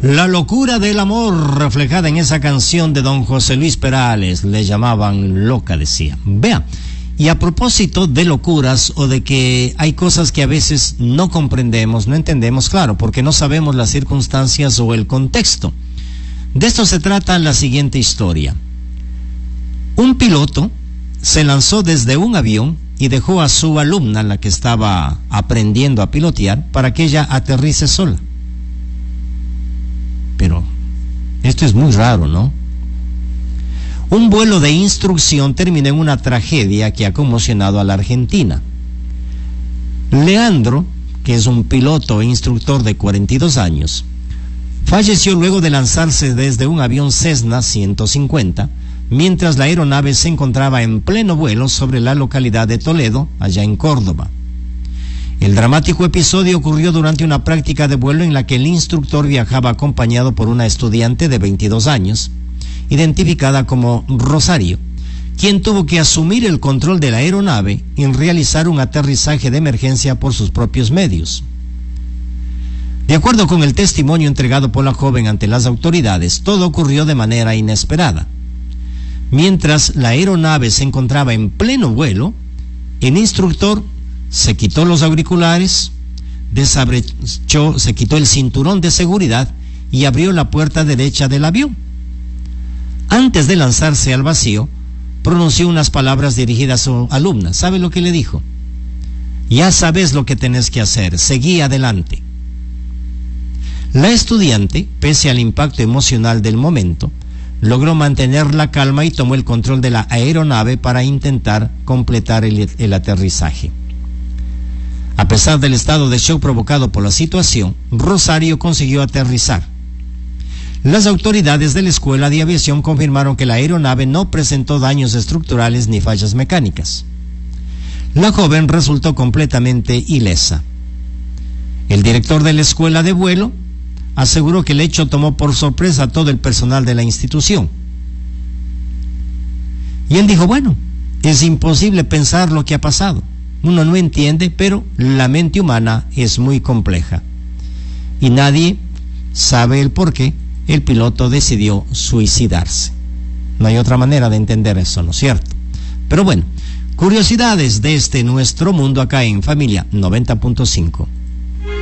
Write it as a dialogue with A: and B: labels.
A: La locura del amor reflejada en esa canción de don José Luis Perales, le llamaban loca, decía. Vea, y a propósito de locuras o de que hay cosas que a veces no comprendemos, no entendemos, claro, porque no sabemos las circunstancias o el contexto. De esto se trata la siguiente historia. Un piloto se lanzó desde un avión y dejó a su alumna, la que estaba aprendiendo a pilotear, para que ella aterrice sola. Pero esto es muy raro, ¿no? Un vuelo de instrucción terminó en una tragedia que ha conmocionado a la Argentina. Leandro, que es un piloto e instructor de 42 años, falleció luego de lanzarse desde un avión Cessna 150, mientras la aeronave se encontraba en pleno vuelo sobre la localidad de Toledo, allá en Córdoba. El dramático episodio ocurrió durante una práctica de vuelo en la que el instructor viajaba acompañado por una estudiante de 22 años, identificada como Rosario, quien tuvo que asumir el control de la aeronave y realizar un aterrizaje de emergencia por sus propios medios. De acuerdo con el testimonio entregado por la joven ante las autoridades, todo ocurrió de manera inesperada. Mientras la aeronave se encontraba en pleno vuelo, el instructor se quitó los auriculares, desabrochó, se quitó el cinturón de seguridad y abrió la puerta derecha del avión. Antes de lanzarse al vacío, pronunció unas palabras dirigidas a su alumna. ¿Sabe lo que le dijo? Ya sabes lo que tenés que hacer, seguí adelante. La estudiante, pese al impacto emocional del momento, logró mantener la calma y tomó el control de la aeronave para intentar completar el aterrizaje. A pesar del estado de shock provocado por la situación, Rosario consiguió aterrizar. Las autoridades de la Escuela de Aviación confirmaron que la aeronave no presentó daños estructurales ni fallas mecánicas. La joven resultó completamente ilesa. El director de la escuela de vuelo aseguró que el hecho tomó por sorpresa a todo el personal de la institución. Y él dijo, bueno, es imposible pensar lo que ha pasado. Uno no entiende, pero la mente humana es muy compleja. Y nadie sabe el por qué el piloto decidió suicidarse. No hay otra manera de entender eso, ¿no es cierto? Pero bueno, curiosidades de nuestro mundo acá en Familia 90.5.